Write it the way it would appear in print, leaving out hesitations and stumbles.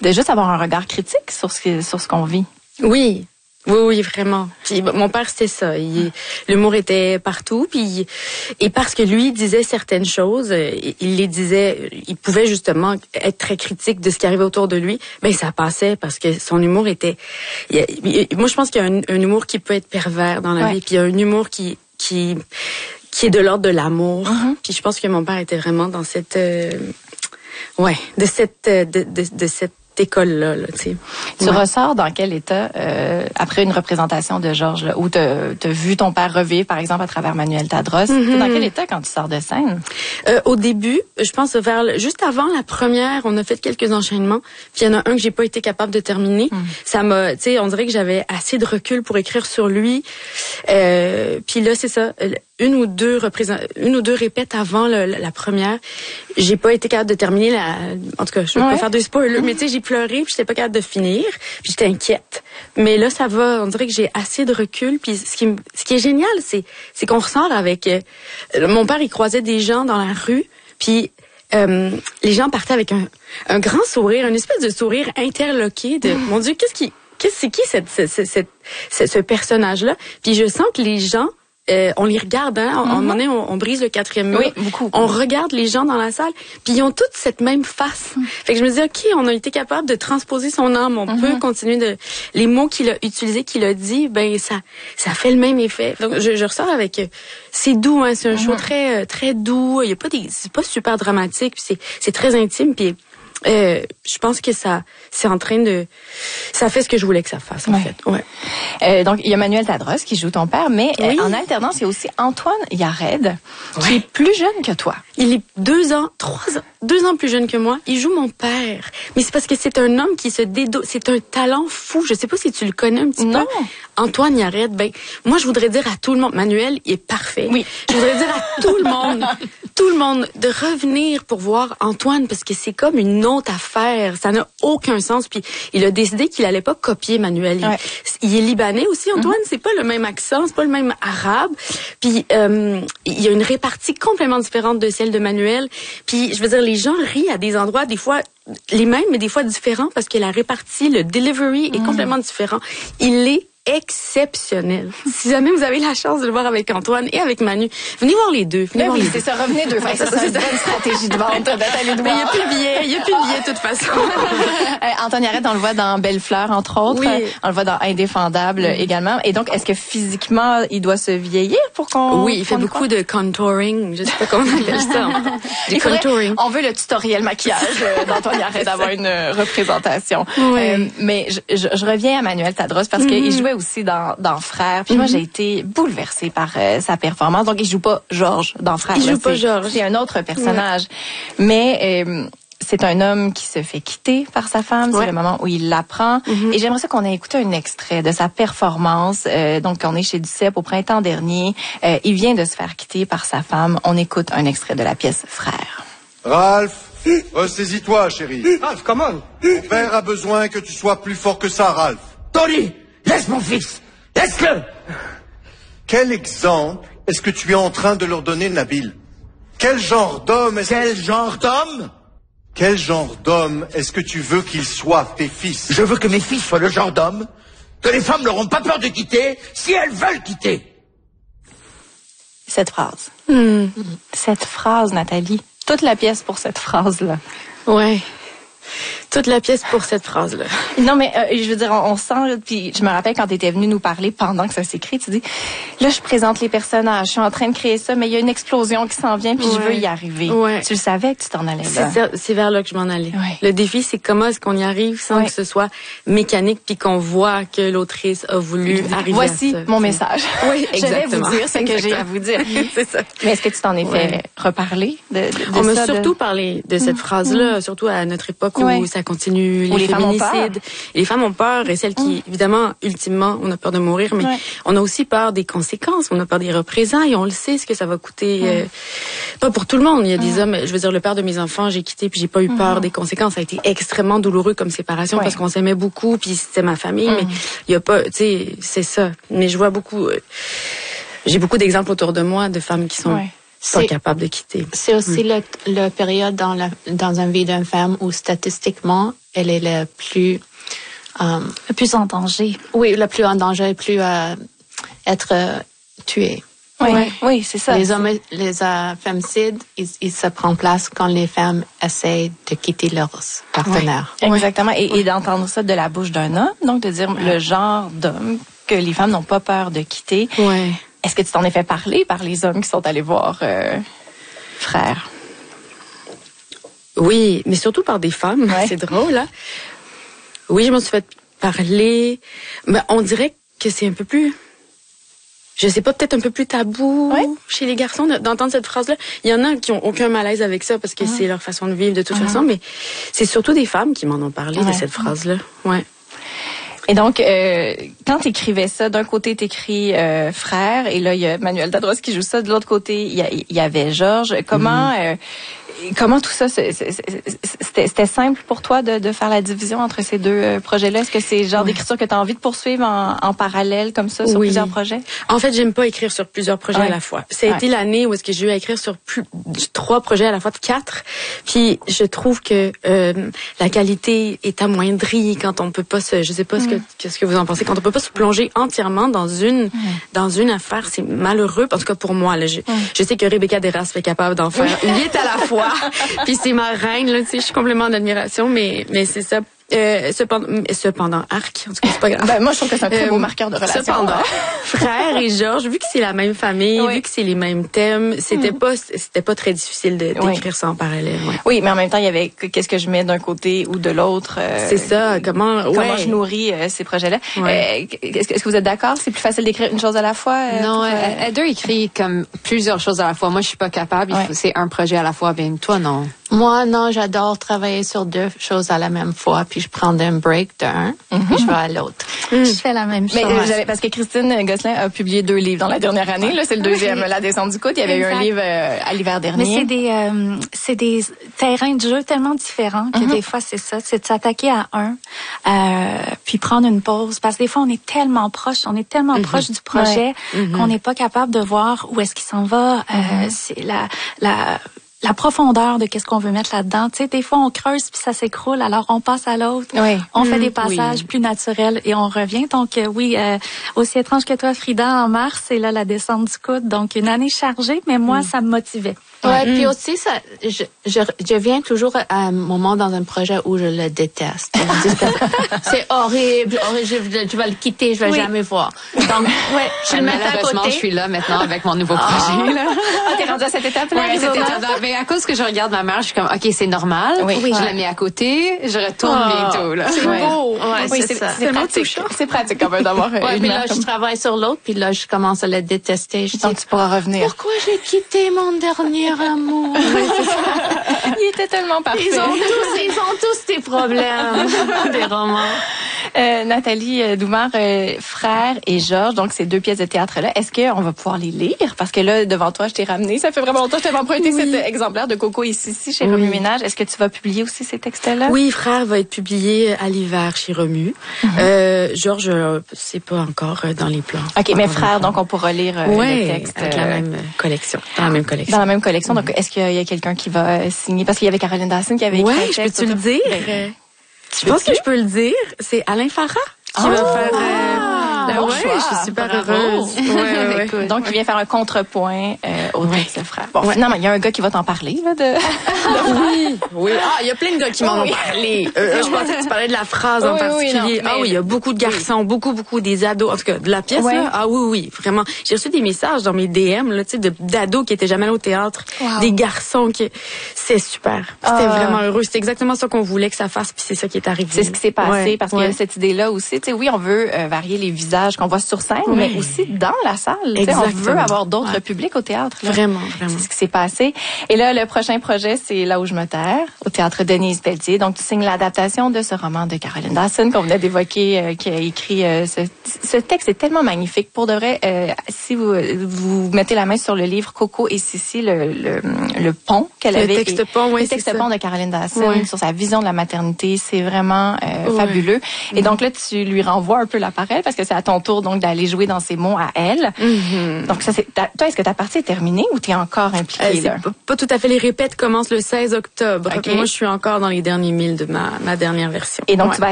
de juste avoir un regard critique sur ce qu'on vit. Oui. Oui, vraiment. Puis mon père, c'était ça. L'humour était partout. Puis et parce que lui disait certaines choses, il les disait. Il pouvait justement être très critique de ce qui arrivait autour de lui. Ben ça passait parce que son humour était. Moi, je pense qu'il y a un humour qui peut être pervers dans la vie. Puis il y a un humour qui est de l'ordre de l'amour. Puis je pense que mon père était vraiment dans cette de cette école-là, tu sais. Tu ressors dans quel état après une représentation de Georges, où t'as vu ton père revivre, par exemple, à travers Manuel Tadros? T'es dans quel état quand tu sors de scène? Au début, je pense juste avant la première, on a fait quelques enchaînements, puis il y en a un que j'ai pas été capable de terminer. Ça m'a, tu sais, on dirait que j'avais assez de recul pour écrire sur lui. Puis là, c'est ça. Une ou deux répètes avant la première, j'ai pas été capable de terminer en tout cas, je veux pas faire de spoilers, mais tu sais, j'ai pleuré, puis j'étais pas capable de finir, puis j'étais inquiète. Mais là, ça va, on dirait que j'ai assez de recul, puis ce qui est génial, c'est qu'on ressort avec mon père, il croisait des gens dans la rue, puis les gens partaient avec un grand sourire, une espèce de sourire interloqué de mon Dieu, c'est qui ce personnage-là? Puis je sens que les gens on les regarde, hein. À un moment donné, on brise le 4e mur. Oui, beaucoup. On regarde les gens dans la salle, puis ils ont toutes cette même face. Fait que je me dis, OK, on a été capable de transposer son âme. On peut continuer les mots qu'il a utilisés, qu'il a dit, ben, ça fait le même effet. Donc, je ressors avec, c'est doux, hein. C'est un show très, très doux. Il y a pas c'est pas super dramatique, puis c'est très intime, puis je pense que ça fait ce que je voulais que ça fasse, en fait. Ouais. Donc, il y a Manuel Tadros qui joue ton père, mais en alternance, il y a aussi Antoine Yared, qui est plus jeune que toi. Il est 2 ans plus jeune que moi. Il joue mon père. Mais c'est parce que c'est un homme qui c'est un talent fou. Je sais pas si tu le connais un petit peu. Antoine Yared, ben, moi, je voudrais dire à tout le monde, Manuel, il est parfait. Oui. Je voudrais dire à tout le monde, de revenir pour voir Antoine, parce que c'est comme une autre affaire. Ça n'a aucun sens. Puis, il a décidé qu'il allait pas copier Manuel. Il est libanais aussi, Antoine. C'est pas le même accent, c'est pas le même arabe. Puis, il y a une répartie complètement différente de celle de Manuel. Puis, je veux dire, les gens rient à des endroits, des fois, les mêmes, mais des fois différents, parce que la répartie, le delivery est complètement différent. Il est exceptionnel. Si jamais vous avez la chance de le voir avec Antoine et avec Manu, venez voir les deux. C'est ça, revenez deux fois. Ça, c'est une bonne stratégie de vente. Mais il n'y a plus de billets, de toute façon. Antoine Yared, on le voit dans Belle-Fleur, entre autres. Oui. On le voit dans Indéfendable également. Et donc, est-ce que physiquement, il doit se vieillir pour qu'on... Oui, il fait beaucoup de contouring. Je sais pas comment on appelle ça. Du contouring. On veut le tutoriel maquillage d'Antoine Yared d'avoir une représentation. Oui. Mais je reviens à Manuel Tadros parce qu'il jouait aussi dans Frères. Puis moi, j'ai été bouleversée par sa performance. Donc, il joue pas Georges dans Frères. Il joue pas Georges. C'est un autre personnage. Mais c'est un homme qui se fait quitter par sa femme. C'est le moment où il l'apprend. Et j'aimerais ça qu'on ait écouté un extrait de sa performance. Donc, on est chez Duceppe au printemps dernier. Il vient de se faire quitter par sa femme. On écoute un extrait de la pièce Frères. Ralph, ressaisis-toi, chérie. Ralph, comment? Mon père a besoin que tu sois plus fort que ça, Ralph. Tony, laisse mon fils. Laisse-le. Quel exemple est-ce que tu es en train de leur donner, Nabil? Quel genre d'homme est-ce Quel genre d'homme est-ce que tu veux qu'ils soient, tes fils? Je veux que mes fils soient le genre d'homme que les femmes n'auront pas peur de quitter si elles veulent quitter. Cette phrase. Cette phrase, Nathalie. Toute la pièce pour cette phrase-là. Ouais. Toute la pièce pour cette phrase-là. Non, mais je veux dire, on sent, puis je me rappelle quand tu étais venue nous parler pendant que ça s'écrit, tu dis, là, je présente les personnages, je suis en train de créer ça, mais il y a une explosion qui s'en vient, puis je veux y arriver. Tu le savais que tu t'en allais là. C'est vers là que je m'en allais. Le défi, c'est comment est-ce qu'on y arrive sans que ce soit mécanique, puis qu'on voit que l'autrice a voulu arriver Voici à ça. mon message. Oui, exactement. Je vais vous dire ce que j'ai à vous dire. C'est ça. Mais est-ce que tu t'en es fait reparler de on ça? On m'a surtout parlé de cette phrase-là, surtout à notre époque où ça continue, les féminicides. Les femmes ont peur, et celles qui, évidemment, ultimement, on a peur de mourir, mais on a aussi peur des conséquences, on a peur des représailles, on le sait ce que ça va coûter. Pas pour tout le monde. Il y a des hommes, je veux dire, le père de mes enfants, j'ai quitté, puis j'ai pas eu peur des conséquences. Ça a été extrêmement douloureux comme séparation parce qu'on s'aimait beaucoup, puis c'était ma famille, mais il y a pas, tu sais, c'est ça. Mais je vois beaucoup, j'ai beaucoup d'exemples autour de moi de femmes qui sont pas capable de quitter. C'est aussi le période dans une vie d'une femme où statistiquement, elle est le plus en danger. Oui, le plus en danger, plus à être tuée. Oui, c'est ça. Les femicides, ils se prennent place quand les femmes essayent de quitter leurs partenaires. Oui, exactement. Et d'entendre ça de la bouche d'un homme, donc de dire le genre d'homme que les femmes n'ont pas peur de quitter. Oui. Est-ce que tu t'en es fait parler par les hommes qui sont allés voir Frère? Oui, mais surtout par des femmes. Ouais. C'est drôle, hein? Oui, je m'en suis fait parler. Mais on dirait que c'est un peu plus... Je sais pas, peut-être un peu plus tabou chez les garçons d'entendre cette phrase-là. Il y en a qui ont aucun malaise avec ça parce que c'est leur façon de vivre de toute façon, mais c'est surtout des femmes qui m'en ont parlé de cette phrase-là. Ouais. Et donc, quand tu écrivais ça, d'un côté, tu écris Frère, et là, il y a Manuel Dadros qui joue ça. De l'autre côté, il y avait Georges. Comment tout ça, c'était simple pour toi de faire la division entre ces deux projets-là? Est-ce que c'est le genre d'écriture que tu as envie de poursuivre en parallèle comme ça sur plusieurs projets? En fait, j'aime pas écrire sur plusieurs projets à la fois. Ça a été l'année où est-ce que j'ai eu à écrire sur 3 projets à la fois, de 4. Puis je trouve que la qualité est amoindrie quand on peut pas je sais pas ce que vous en pensez, quand on peut pas se plonger entièrement dans une affaire, c'est malheureux. En tout cas pour moi, là, je sais que Rebecca Deras est capable d'en faire 8 à la fois. Puis c'est ma reine, là, tu sais, je suis complètement en admiration, mais c'est ça. Cependant, arc, en tout cas, c'est pas grave. Moi, je trouve que c'est un très beau marqueur de relation. Cependant, Frère et Georges, vu que c'est la même famille, vu que c'est les mêmes thèmes, c'était pas très difficile d'écrire ça en parallèle. Ouais. Oui, mais en même temps, il y avait qu'est-ce que je mets d'un côté ou de l'autre. C'est ça, comment je nourris ces projets-là. Est-ce que vous êtes d'accord? C'est plus facile d'écrire une chose à la fois? Non, elles deux écrivent comme plusieurs choses à la fois. Moi, je suis pas capable. C'est un projet à la fois. Ben, toi, non. Moi, non, j'adore travailler sur 2 choses à la même fois, puis je prends un break d'un, puis je vais à l'autre. Je fais la même chose. Mais parce que Christine Gosselin a publié 2 livres dans la dernière année. Là, c'est le deuxième, La descente du coude. Il y avait eu un livre à l'hiver dernier. Mais c'est des terrains de jeu tellement différents que des fois, c'est ça. C'est de s'attaquer à un, puis prendre une pause. Parce que des fois, on est tellement proche du projet qu'on n'est pas capable de voir où est-ce qu'il s'en va. C'est la profondeur de qu'est-ce qu'on veut mettre là-dedans. Tu sais, des fois, on creuse puis ça s'écroule, alors on passe à l'autre. Oui. On fait des passages plus naturels et on revient. Donc, aussi étrange que toi, Frida, en mars, c'est là la descente du coude. Donc, une année chargée, mais moi, ça me motivait. Ouais, puis aussi, ça, je viens toujours à un moment dans un projet où je le déteste. C'est horrible, je vais le quitter, je vais jamais voir. Donc, je le mets à côté. Je suis là maintenant avec mon nouveau projet. T'es rendue à cette étape-là? Mais à cause que je regarde ma mère, je suis comme, OK, c'est normal. Je la mets à côté, je retourne bientôt, là. C'est beau. C'est pratique. C'est pratique quand même d'avoir une puis là, je travaille sur l'autre, puis là, je commence à le détester. Donc, tu pourras revenir. Pourquoi j'ai quitté mon dernier amour? Il était tellement parfait. Ils ont tous des problèmes. Des romans. Nathalie Doumar, Frère et Georges, donc ces 2 pièces de théâtre-là, est-ce qu'on va pouvoir les lire? Parce que là, devant toi, je t'ai ramené. Ça fait vraiment longtemps que je t'avais emprunté cet exemplaire de Coco et Sissi chez Remue Ménage. Est-ce que tu vas publier aussi ces textes-là? Oui, Frère va être publié à l'hiver chez Remue. Georges, c'est pas encore dans les plans. OK, mais Frère, donc on pourra lire le texte. Avec la même collection. Dans la même collection. Dans la même collection. Donc, est-ce qu'il y a quelqu'un qui va signer? Parce qu'il y avait Caroline Dawson qui avait écrit un texte. Peux-tu le dire? Je pense que je peux le dire. C'est Alain Farah qui va faire... je suis super heureuse. Ouais. Donc, il vient faire un contrepoint au texte de Frère. Bon, finalement, il y a un gars qui va t'en parler, là, Oui. Ah, il y a plein de gars qui m'en ont parlé. Je pensais que tu parlais de la phrase en particulier. Il y a beaucoup de garçons, beaucoup des ados. En tout cas, de la pièce, là. Ah oui, vraiment. J'ai reçu des messages dans mes DM, là, tu sais, d'ados qui étaient jamais allés au théâtre. Wow. Des garçons qui... C'est super. C'était vraiment heureux. C'était exactement ça qu'on voulait que ça fasse, puis c'est ça qui est arrivé. C'est ce qui s'est passé, parce qu'il y a cette idée-là aussi. Tu sais, oui, on veut varier les visages qu'on voit sur scène, mais aussi dans la salle. On veut avoir d'autres publics au théâtre. Là. Vraiment. C'est ce qui s'est passé. Et là, le prochain projet, c'est Là où je me terre, au théâtre Denise Pelletier. Donc, tu signes l'adaptation de ce roman de Caroline Dawson qu'on venait d'évoquer, qui a écrit ce texte est tellement magnifique. Pour de vrai, si vous mettez la main sur le livre Coco et Sissi, le pont qu'elle avait. Le texte pont de Caroline Dawson sur sa vision de la maternité, c'est vraiment fabuleux. Et donc là, tu lui renvoies un peu l'appareil parce que c'est à ton ton tour donc d'aller jouer dans ces mots à elle. Donc ça c'est toi, est-ce que ta partie est terminée ou t'es encore impliquée là? Pas tout à fait. Les répètes commencent le 16 octobre. Okay. Moi je suis encore dans les derniers milles de ma dernière version. Et donc tu vas